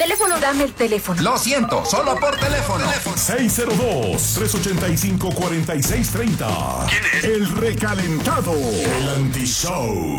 teléfono. Dame el teléfono. Lo siento, solo por teléfono. 602-385-4630. ¿Quién es? El recalentado. El anti-show.